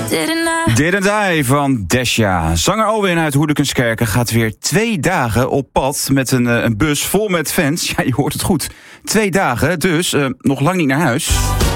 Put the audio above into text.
Didn't I van Desha. Zanger Alwin uit Hoedekenskerken gaat weer 2 dagen op pad met een bus vol met fans. Ja, je hoort het goed. 2 dagen, dus nog lang niet naar huis.